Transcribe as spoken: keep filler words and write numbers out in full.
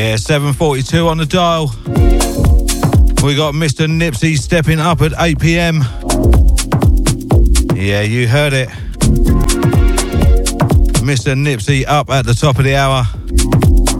Yeah, seven forty-two on the dial. We got Mister Nipsey stepping up at eight p.m. Yeah, you heard it. Mister Nipsey up at the top of the hour.